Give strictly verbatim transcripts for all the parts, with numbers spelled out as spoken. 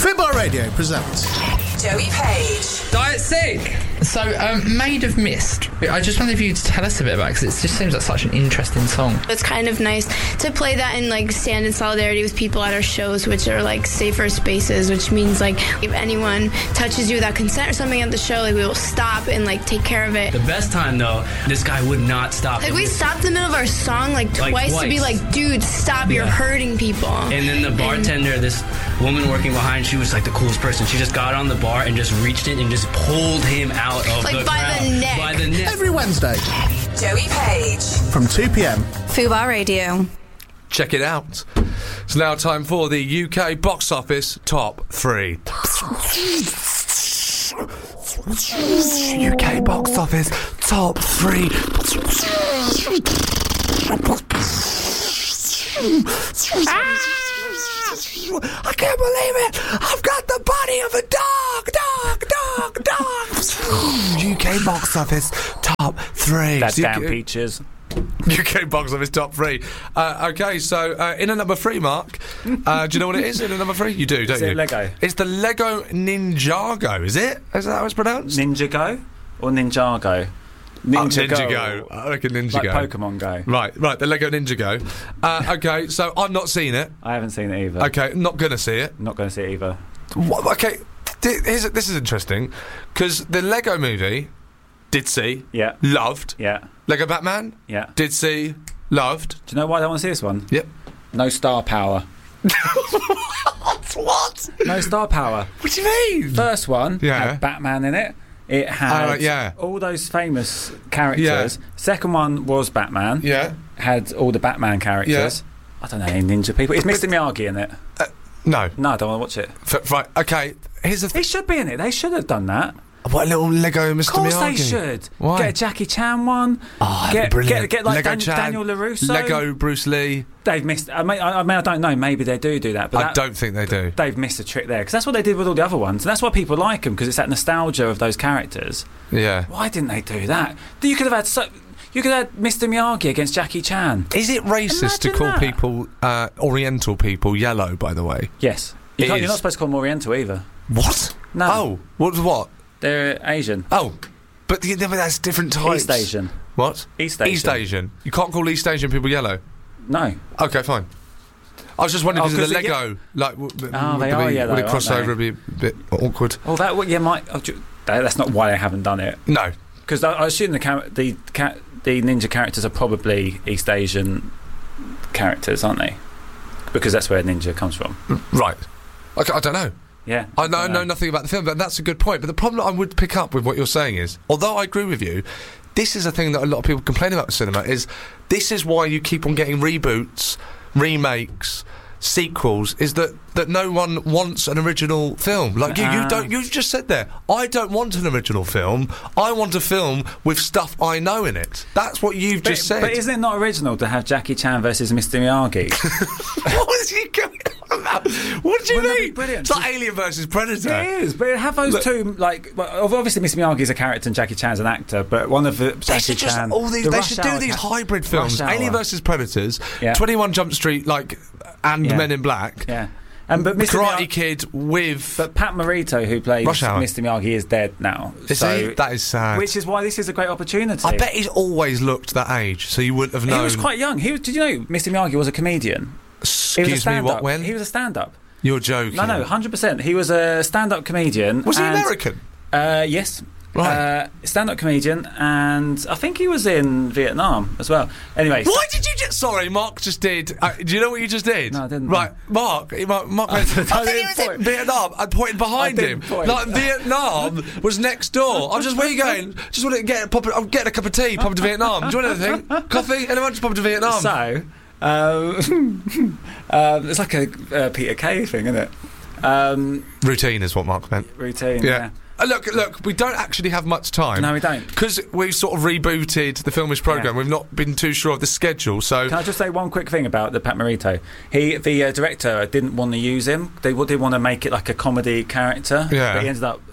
Fubar Radio presents Joey Page. Diet Sick. So, um, Made of Mist. I just wonder if you could tell us a bit about it, because it just seems like such an interesting song. It's kind of nice to play that and like stand in solidarity with people at our shows, which are like safer spaces, which means like if anyone touches you without consent or something at the show, like we will stop and like take care of it. The best time though, this guy would not stop. Like we stopped in the middle of our song like twice, like twice. to be like, dude, stop, you're Yeah. hurting people. And then the bartender, and this woman working behind, she was like the coolest person. She just got on the bar and just reached in and just pulled him out of like the by crowd. the neck. By the neck. every Wednesday Joey Page. from two p.m. Fubar Radio. Check it out. It's now time for the U K box office top three. U K box office top three. I can't believe it! I've got the body of a dog, dog, dog, dog. U K box office top three. That damn U K Peaches. U K box office top three. Uh, okay, so uh, in at number three, Mark. Uh, do you know what it is? In at number three, you do, don't Is you? it Lego? It's the Lego Ninjago. Is it? Is that how it's pronounced? Ninjago or Ninjago? Oh, Ninjago. I reckon Ninjago. Like Pokemon Go. Right, right. The Lego Ninjago. Uh, okay, so I've not seen it. I haven't seen it either. Okay, not gonna see it. Not going to see it either. What, okay, th- here's, this is interesting because the Lego movie did see, Yeah. loved. Yeah. Lego Batman Yeah. did see, loved. Do you know why I don't want to see this one? Yep. No star power. What? No star power. What do you mean? First one Yeah. had Batman in it. It had Oh, right, yeah. all those famous characters. Yeah. Second one was Batman. Yeah. Had all the Batman characters. I don't know any ninja people. Is Mister Miyagi in it? No. No, I don't want to watch it. F- right. Okay. Here's the He thing. should be in it. They should have done that. What little Lego Mister Of course Miyagi? they should. Why? Get a Jackie Chan one. Oh, that'd be get, brilliant. get, get like Lego Dan- Chan, Daniel LaRusso. Lego Bruce Lee. They've missed. I mean, I, I mean, I don't know. Maybe they do do that, but I that, don't think they do. they've missed a trick there because that's what they did with all the other ones, and that's why people like them because it's that nostalgia of those characters. Yeah. Why didn't they do that? You could have had so. You could have had Mister Miyagi against Jackie Chan. Is it racist to Imagine call that. people uh, Oriental people yellow? By the way. Yes. You It can't, you're is. not supposed to call them Oriental either. What? No. Oh. What? What? They're Asian. Oh. But the, but that's different types. East Asian. What? East Asian. East Asian. You can't call East Asian people yellow. No. Okay, fine. I was just wondering Oh, because of the 'cause it- Lego, like, w- w- Oh, would they there are be- yellow, would it aren't cross they? over and be a bit awkward? Well, that well, yeah might. Oh, ju- that, that's not why they haven't done it. No. Because I, I assume the char- the ca- the ninja characters are probably East Asian characters, aren't they? Because that's where ninja comes from. Right. Okay, I don't know. Yeah. I know, don't know nothing about the film, but that's a good point. But the problem I would pick up with what you're saying is, although I agree with you, this is a thing that a lot of people complain about with cinema, is this is why you keep on getting reboots, remakes, sequels, is that, that no one wants an original film. Like, you, you Ah. don't, you just said there, I don't want an original film, I want a film with stuff I know in it. That's what you've But, just said. but isn't it not original to have Jackie Chan versus Mister Miyagi? What is he going on about? What do you Wouldn't that be mean? brilliant? It's like Alien versus Predator. It is, but have those Look- two like. Well, obviously, Mister Miyagi is a character and Jackie Chan's an actor, but one of the They Jackie should just Chan. all these. the They Rush should do Hour these ca- hybrid films: Rush Alien Hour. versus Predators, Yeah. twenty-one Jump Street, like, and Yeah. Men in Black, Yeah, and but Mister Karate Miyagi, Kid with. but Pat Morita, who plays Rush Hour. Mister Miyagi, is dead now. Is so, he? That is sad. Which is why this is a great opportunity. I bet he's always looked that age, so you wouldn't have known. he was quite young. He was, did you know Mister Miyagi was a comedian? He was a Excuse me, stand-up. what? When? He was a stand-up. You're joking. No, no, hundred percent. He was a stand-up comedian. Was he and- American? Uh, yes. Right. Uh, stand-up comedian, and I think he was in Vietnam as well. Anyway, so- Why did you just? Sorry, Mark just did. Uh, do you know what you just did? No, I didn't. Right, Mark. Mark, Mark went, I I, think didn't he was in point. Vietnam. I pointed behind I him. didn't point. Like Vietnam was next door. I was just, where are you going? Just want to get pop. I'm getting a cup of tea. Pop to Vietnam. Do you want anything? Coffee? Anyone? Just pop to Vietnam. So, um, um, it's like a uh, Peter Kay thing, isn't it? Um, Routine is what Mark meant. routine. Yeah. Yeah. Uh, look, look, we don't actually have much time. No, we don't. Because we've sort of rebooted the Filmish programme. Yeah. We've not been too sure of the schedule, so... Can I just say one quick thing about the Pat Morita? He, the uh, director, didn't want to use him. They w- did want to make it like a comedy character. Yeah. But he ended up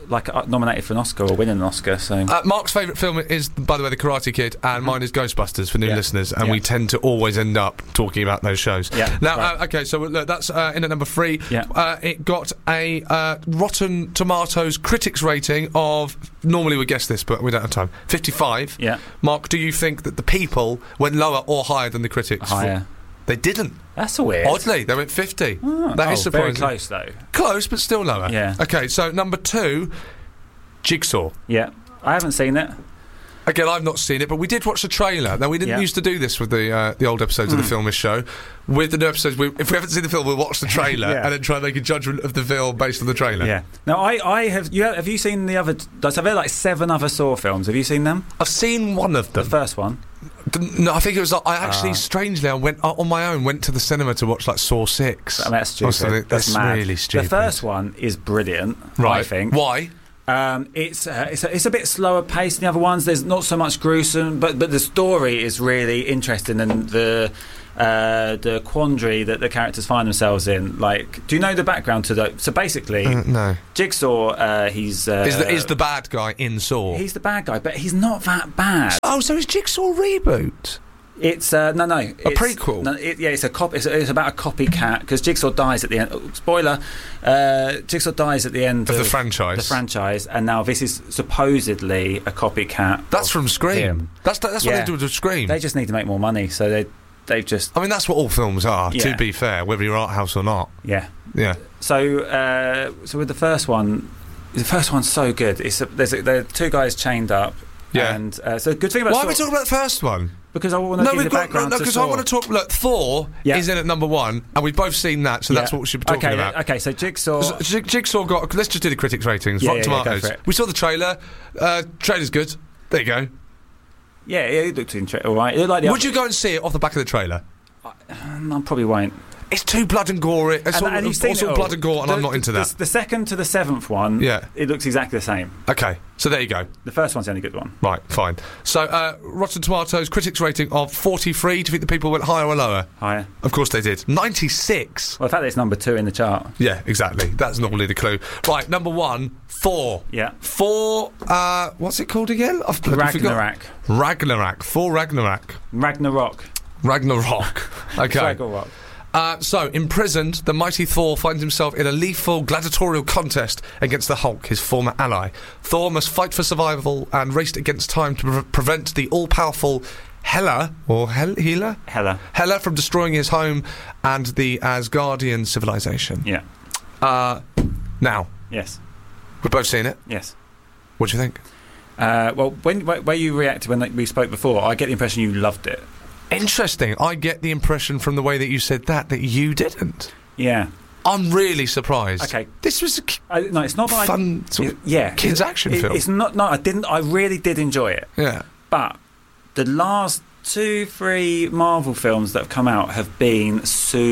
like uh, nominated for an Oscar or winning an Oscar. So Uh, Mark's favourite film is, by the way, The Karate Kid, and mine is Ghostbusters for new Yeah. listeners, and Yeah. we tend to always end up talking about those shows. Yeah, Now, right. uh, okay, so look, that's uh, in at number three. Yeah. Uh, it got a uh, Rotten Tomatoes critics rating of, normally we guess this, but we don't have time, fifty-five. yeah, Mark, do you think that the people went lower or higher than the critics? higher. They didn't. That's a weird. Oddly, they went fifty. Oh, That oh, is surprising. Very close though. Close, but still lower. Yeah. Okay, so number two, Jigsaw. Yeah, I haven't seen it. Again, I've not seen it, but we did watch the trailer. Now, we didn't Yeah. used to do this with the uh, the old episodes of the Filmish show. With the new episodes, we, if we haven't seen the film, we'll watch the trailer Yeah. and then try and make a judgment of the film based on the trailer. Yeah. Now I, I have you have you seen the other? So there are like seven other Saw films. Have you seen them? I've seen one of The them. first one. D- No, I think it was. Like, I actually, Ah. strangely, I went uh, on my own. Went to the cinema to watch like Saw Six. I mean, that's stupid. Also, that's that's mad. really stupid. The first one is brilliant. right? I think. Why? Um, it's uh, it's a, it's a bit slower paced than the other ones. There's not so much gruesome, but but the story is really interesting, and the uh, the quandary that the characters find themselves in. Like, do you know the background to the? So basically, Uh, no. Jigsaw, uh, he's uh, Is the is the bad guy in Saw? he's the bad guy, but he's not that bad. Oh, so is Jigsaw a reboot? It's uh, no, no, a prequel? No, it, yeah, it's a cop. It's, it's about a copycat because Jigsaw dies at the end. Oh, spoiler: uh, Jigsaw dies at the end Of of, the franchise. The franchise, and now this is supposedly a copycat. That's of from Scream. him. That's that's what Yeah. they do with Scream. They just need to make more money, so they they've just I mean, that's what all films are. Yeah. To be fair, whether you're art house or not. yeah. Yeah. So uh, so with the first one, the first one's so good. It's a, there's a, there are two guys chained up. Yeah. And uh, so the good thing about Why are Saw- we talking about the first one? because I want to No, give you we've the got background no, to because I Saw. want to talk. Look, Thor Yeah. is in at number one, and we've both seen that, so that's Yeah. what we should be talking okay, about. Okay, so Jigsaw. So, Jig- Jigsaw got. Let's just do the critics' ratings. Yeah, Rotten yeah, yeah, go Tomatoes. for it. We saw the trailer. Uh, trailer's good. There you go. yeah, it looked interesting. All right, it looked like the Would you go and see it off the back of the trailer? other- I probably won't. It's too blood and gore. It's all, and you've it's seen all it all. blood and gore, and The- I'm not into the, that. The second to the seventh one, Yeah. it looks exactly the same. Okay, so there you go. The first one's the only good one. Right, fine. So, uh, Rotten Tomatoes critics rating of forty-three. Do you think the people went higher or lower? Higher. Of course they did. ninety-six. Well, the fact that it's number two in the chart. Yeah, exactly. That's normally the clue. Right, number one, Thor. Yeah. Thor, uh, what's it called again? I've bloody forgot. Ragnarok. Ragnarok. Thor Ragnarok. Ragnarok. Ragnarok. Okay. Ragnarok. Uh, so, imprisoned, the mighty Thor finds himself in a lethal gladiatorial contest against the Hulk, his former ally. Thor must fight for survival and race against time to pre- prevent the all-powerful Hela, or Hel- Hela? Hela. Hela from destroying his home and the Asgardian civilization. Yeah. Uh, now, Yes. we've both seen it. Yes. What do you think? Uh, well, when wh- where you reacted when like, we spoke before, I get the impression you loved it. Interesting. I get the impression from the way that you said that that you didn't. Yeah. I'm really surprised. Okay. This was a k- I, no, it's not that I- fun sort it- of yeah. kids' It- action it- film. It's not. No, I didn't. I really did enjoy it. Yeah. But the last two, three Marvel films that have come out have been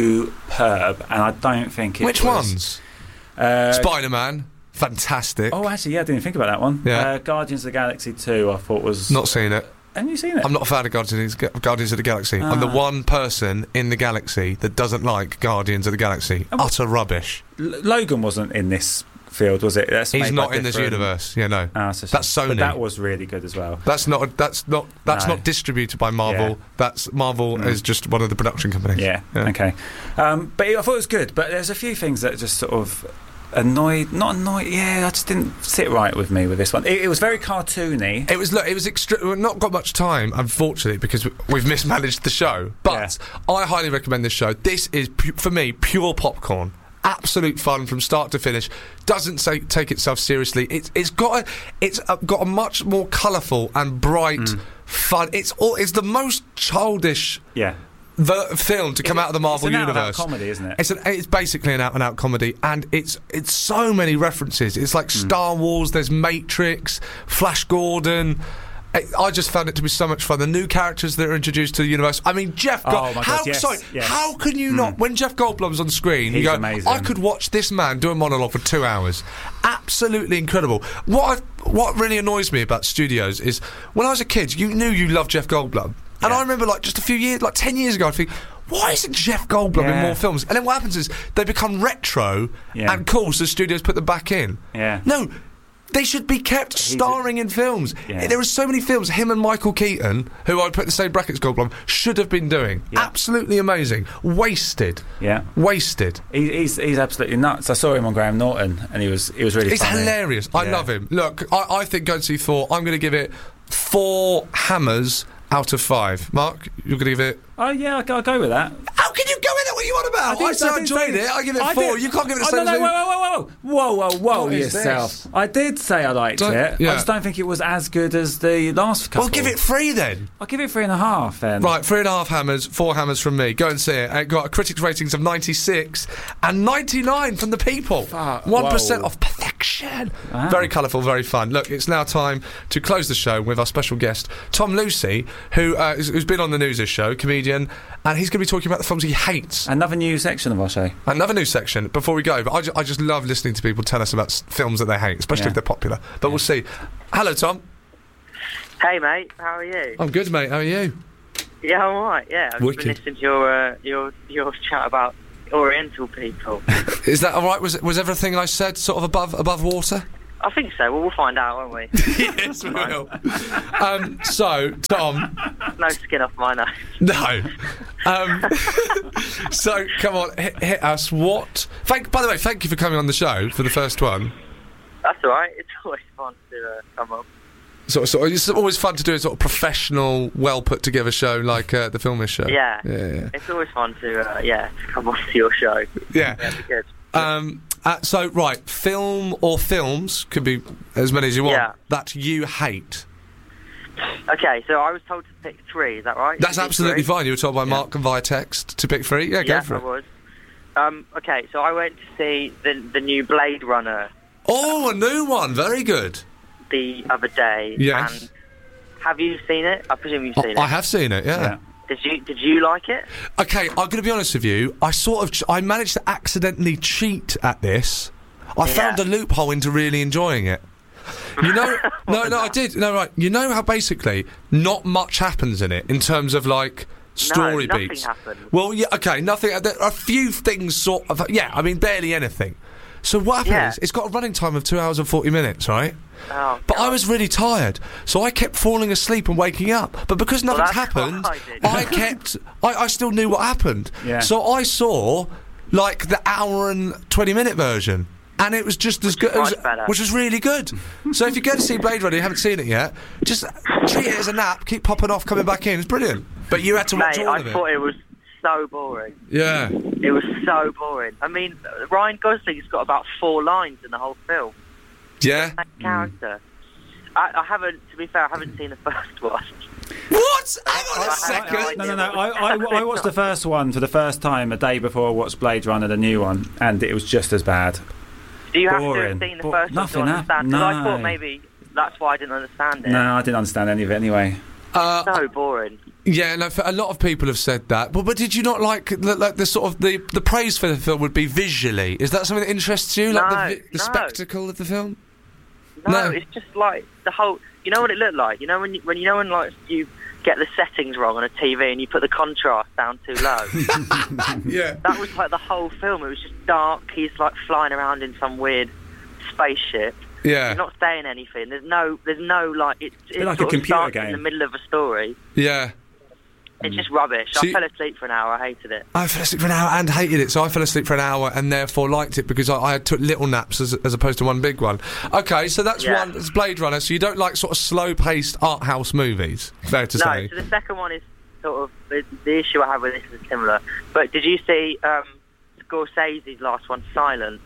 superb, and I don't think it Which was, ones? Uh, Spider-Man. Fantastic. oh, actually, yeah, I didn't think about that one. Yeah. Uh, Guardians of the Galaxy two, I thought was. Not seen it. Have you seen it? I'm not a fan of Guardians of the, Guardians of the Galaxy. I'm the Ah. one person in the galaxy that doesn't like Guardians of the Galaxy. Oh, what- Utter rubbish. L- Logan wasn't in this field, was it? That's He's made not by in this different- universe. Yeah, no. Ah, so- That's But Sony. that was really good as well. That's not. That's not. That's No. not distributed by Marvel. Yeah. That's Marvel Mm. is just one of the production companies. Yeah. Okay. Um, but I thought it was good. But there's a few things that just sort of annoyed. Not annoyed. Yeah, I just didn't sit right with me with this one. It, it was very cartoony. It was. Look, it was extra. We've not got much time, unfortunately, because we- we've mismanaged the show. But I highly recommend this show. This is pu- for me pure popcorn. Absolute fun from start to finish. Doesn't say, take itself seriously. It's it's got a, it's a, got a much more colourful and bright fun. It's all. It's the most childish Yeah. ver- film to come out of the Marvel it's an out-and-out universe. comedy, isn't it? It's an, it's basically an out and out comedy, and it's it's so many references. It's like Star Wars. There's Matrix, Flash Gordon. I, I just found it to be so much fun. The new characters that are introduced to the universe. I mean, Jeff. Go- Oh, my how God, yes, sorry? yes. How can you not? When Jeff Goldblum's on screen, you He's go, amazing. I could watch this man do a monologue for two hours. Absolutely incredible. What I, what really annoys me about studios is when I was a kid, you knew you loved Jeff Goldblum. And Yeah. I remember, like, just a few years, like ten years ago, I'd think, why isn't Jeff Goldblum in Yeah. more films? And then what happens is they become retro Yeah. and cool, so studios put them back in. Yeah. No, They should be kept starring in films. Yeah. There are so many films him and Michael Keaton, who I'd put in the same bracket as Goldblum, should have been doing. Yeah. Absolutely amazing. Wasted. Yeah. Wasted. He, he's he's absolutely nuts. I saw him on Graham Norton, and he was he was really It's funny. hilarious. I Yeah. love him. Look, I, I think go and see Thor. I'm going to give it four hammers out of five. Mark, you're going to give it... Oh yeah, I'll, go- I'll go with that. How can you go in it? What are you on about? I, did- said I did enjoyed say- it. I give it I four. did- You can't give it a oh, seven. no, no, whoa, whoa, whoa, whoa, whoa, whoa, whoa, What is yourself. this? I did say I liked Don't- it. yeah. I just don't think it was as good as the last couple. Well, give it three then. I'll give it three and a half then. Right, three and a half hammers, four hammers from me. Go and see it. It got a critics' ratings of ninety-six and ninety-nine from the people. Fuck, One percent whoa. of perfection. Wow. Very colourful, very fun. Look, it's now time to close the show with our special guest, Tom Lucy, who uh, is, who's been on the News' show, comedian, and he's going to be talking about the films he hates. Another new section of our show. Another new section before we go, but I, ju- I just love listening to people tell us about s- films that they hate, especially Yeah. if they're popular. But we'll see. Hello, Tom. Hey mate, how are you? I'm good, mate. How are you? Yeah, I'm alright. Yeah, I've Wicked. been listening to your uh, your your chat about Oriental people. Is that all right? Was was everything I said sort of above above water? I think so. Well, we'll find out, won't we? Yes, we will. um, so, Tom, No skin off my nose. no. Um, so, come on, hit, hit us. What? Thank. By the way, thank you for coming on the show for the first one. That's alright. It's always fun to uh, come up. Sort of, sort of, it's always fun to do a sort of professional, well put together show like uh, the Filmish show. Yeah. yeah, yeah. It's always fun to uh, yeah to come on to your show. yeah. Yeah, it'd be good. Um, uh, so, right, film or films could be as many as you want Yeah. that you hate. Okay, so I was told to pick three. Is that right? That's Is it absolutely three? fine. You were told by Mark via text to pick three. Yeah, go Yeah, for I it. was. Um, okay, so I went to see the the new Blade Runner Oh, a new one. Very good. the other day. Yes. And have you seen it? I presume you've I, seen I it. have seen it. Yeah. Yeah. Did you Did you like it? Okay, I'm going to be honest with you. I sort of, ch- I managed to accidentally cheat at this. I Yeah. found a loophole into really enjoying it. You know, no, no, I did. No, right. You know how basically not much happens in it in terms of like story nothing beats. happened. Well, yeah, okay, nothing. There are a few things sort of. Yeah, I mean, barely anything. So what happened Yeah. is, it's got a running time of two hours and forty minutes, right? Oh, But I God. was really tired, so I kept falling asleep and waking up. But because Well, nothing's that's happened, what I did. I kept. I, I still knew what happened. Yeah. So I saw like the hour and twenty minute version, and it was just as good. is it was- much better. which was really good. So if you go to see Blade Runner, you haven't seen it yet, just treat it as a nap. Keep popping off, coming back in. It's brilliant. But you had to watch Mate, all I of it. thought it was so boring. Yeah. It was so boring. I mean, Ryan Gosling's got about four lines in the whole film. Yeah. That character. I, I haven't, to be fair, I haven't seen the first one. What? Hang on a I- second. I- No, no, no. I, I, I watched the first one for the first time a day before I watched Blade Runner, the new one, and it was just as bad. Do you have to Boring. have seen the Bo- first nothing one to hap- understand? Because I no. thought maybe that's why I didn't understand it. No, I didn't understand any of it anyway. Uh, So boring. Yeah, no, for a lot of people have said that. But, but did you not like the, like the sort of the, the praise for the film would be visually? Is that something that interests you, like No, the, vi- the no. spectacle of the film? No, No. it's just like the whole. You know what it looked like? You know when you, when you know when like you get the settings wrong on a T V and you put the contrast down too low. Yeah. That was like the whole film. It was just dark. He's like flying around in some weird spaceship. Yeah. He's not saying anything. There's no. There's no like. It, it like a sort of computer starts game. in the middle of a story. Yeah. It's just rubbish. So I you- fell asleep for an hour. I hated it. I fell asleep for an hour and hated it, so I fell asleep for an hour and therefore liked it because I, I took little naps as, as opposed to one big one. Okay, so that's Yeah. one. That's Blade Runner. So you don't like sort of slow-paced art house movies, fair to No, say. so the second one is sort of the, the issue I have with this is similar. But did you see um, Scorsese's last one, Silence?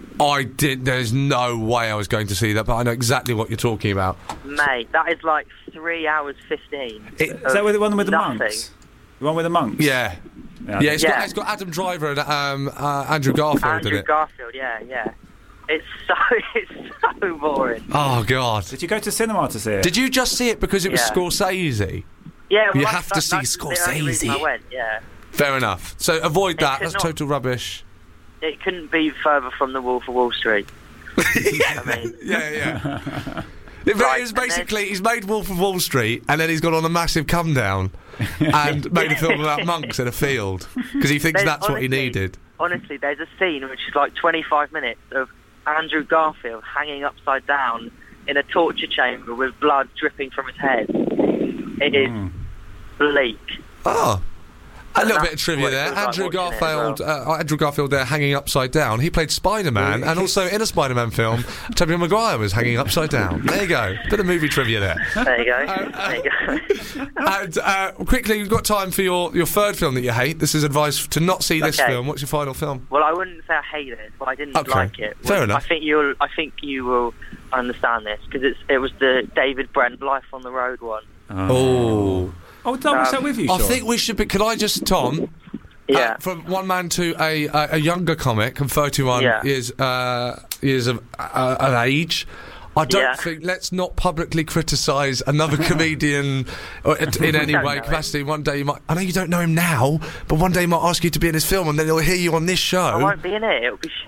I did. There's no way I was going to see that, but I know exactly what you're talking about. Mate, that is like three hours fifteen. It- of Is that with the one with the nothing. monks? The one with the monks? Yeah. Yeah. Yeah, it's, Yeah. Got, it's got Adam Driver and um, uh, Andrew Garfield Andrew in it. Garfield, yeah, yeah. It's so it's so boring. Oh, God. Did you go to cinema to see it? Did you just see it because it was Yeah. Scorsese? Yeah, well, You that's- have to that- see that's the only reason Scorsese. I went, yeah. Fair enough. So avoid that. It That's cannot- total rubbish. It couldn't be further from the Wolf of Wall Street. yeah, I mean, yeah, yeah. It Right, was and then- basically he's made Wolf of Wall Street and then he's gone on a massive come down and made a film about monks in a field because he thinks There's that's what he honestly- needed. honestly, there's a scene which is like twenty-five minutes of Andrew Garfield hanging upside down in a torture chamber with blood dripping from his head. It is Mm. bleak. Oh. A little that's bit of trivia what it there. feels like Andrew watching it as Garfield, uh, Andrew Garfield there hanging upside down. He played Spider-Man, and also in a Spider-Man film, Tobey Maguire was hanging upside down. There you go. Bit of movie trivia there. There you go. Uh, there you go. And uh, quickly, we've got time for your, your third film that you hate. This is advice to not see this Okay. film. What's your final film? Well, I wouldn't say I hate it, but I didn't Okay. like it. Fair Well, enough. I think you'll. I think you will understand this because it's. It was the David Brent Life on the Road one. Oh. Oh, did I watch Um, that with you, I Sean? think we should be... Can I just, Tom... Yeah. Uh, from one man to a a, a younger comic, and thirty-one Yeah. years uh, years of uh, of age. I don't Yeah. think. Let's not publicly criticise another comedian or in, in any Don't way know him. capacity. One day you might. I know you don't know him now, but one day he might ask you to be in his film, and then he'll hear you on this show. I won't be in it. It'll be. Sh-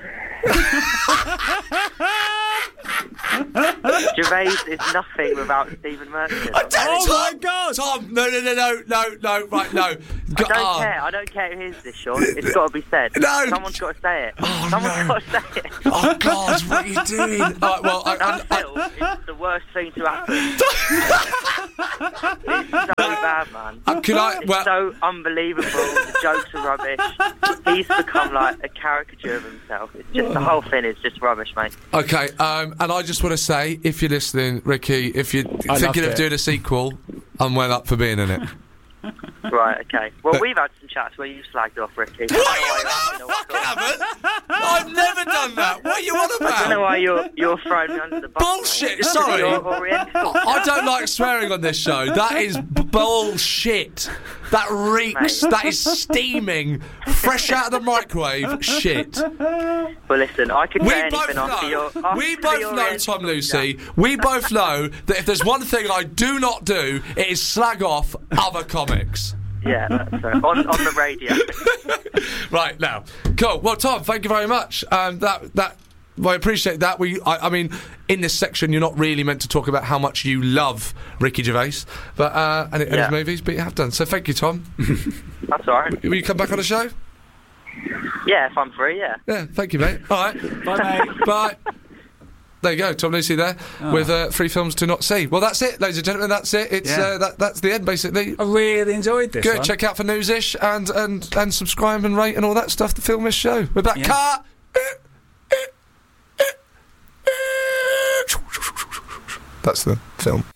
Gervais is nothing without Stephen Merchant. I don't, Oh Tom, my God! Tom! No, no, no, no, no, no! Right, no. I don't Ah. care. I don't care who hears this, Sean. It's got to be said. No. Someone's got to say it. Oh, Someone's no. got to say it. Oh God, what are you doing? All right, well, I, That I, film is the worst thing to happen. It's so bad, man. I, can I? It's Well, so unbelievable. The jokes are rubbish. He's become like a caricature of himself. It's just the whole thing is just rubbish, mate. okay, um, and I just want to say, if you're listening, Ricky, if you're I thinking loved of it. doing a sequel, I'm well up for being in it. Right, okay. Well, But- we've had some chats where you slagged off Ricky. What are you no, fucking haven't. I've never done that. What are you on I don't know about? why you're you're throwing me under the bus. Bullshit, mate. sorry. You're Oriental. I don't like swearing on this show. That is b- bullshit. That reeks. Mate. That is steaming, fresh out of the microwave. Shit. Well, listen, I could We say both anything after your. know. After We both your know, Oriental Tom Lucy. chat. We both know that if there's one thing I do not do, it is slag off other comics. Yeah, that's right. on on the radio. Right now, cool. Well, Tom, thank you very much. Um, that that. Well, I appreciate that. We, I, I mean, in this section, you're not really meant to talk about how much you love Ricky Gervais, but uh, and, and Yeah. his movies, but you have done. So, thank you, Tom. That's all right. Will you come back on the show? Yeah, if I'm free, yeah. Yeah, thank you, mate. All right, Bye, mate. bye. There you go, Tom Lucy there with uh, three films to not see. Well, that's it, ladies and gentlemen. That's it. It's Yeah. uh, that, that's the end, basically. I really enjoyed this Good. one. Check out for Newsish and and and subscribe and rate and all that stuff. The Filmish Show. We're back. Yeah. Car. That's the film.